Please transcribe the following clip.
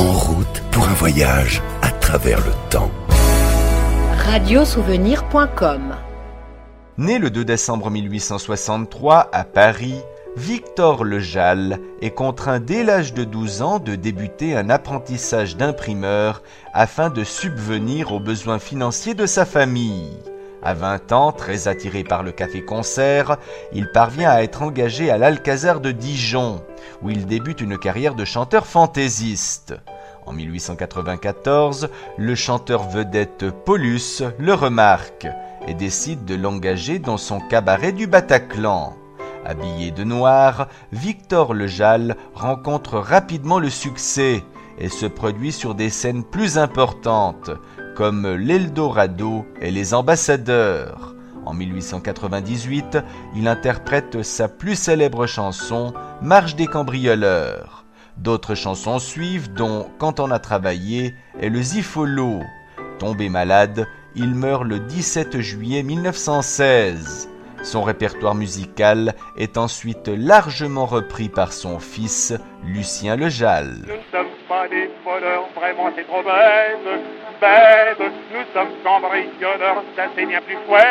En route pour un voyage à travers le temps. Radiosouvenir.com. Né le 2 décembre 1863 à Paris, Victor Lejalle est contraint dès l'âge de 12 ans de débuter un apprentissage d'imprimeur afin de subvenir aux besoins financiers de sa famille. À 20 ans, très attiré par le café-concert, il parvient à être engagé à l'Alcazar de Dijon, où il débute une carrière de chanteur fantaisiste. En 1894, le chanteur vedette Paulus le remarque et décide de l'engager dans son cabaret du Bataclan. Habillé de noir, Victor Lejalle rencontre rapidement le succès et se produit sur des scènes plus importantes, comme l'Eldorado et les Ambassadeurs. En 1898, il interprète sa plus célèbre chanson, Marche des cambrioleurs. D'autres chansons suivent, dont Quand on a travaillé et le Zifolo. Tombé malade, il meurt le 17 juillet 1916. Son répertoire musical est ensuite largement repris par son fils, Lucien Lejalle. Nous ne sommes pas des voleurs, vraiment c'est trop bête, bête. Nous sommes cambrioleurs, ça c'est bien plus chouette.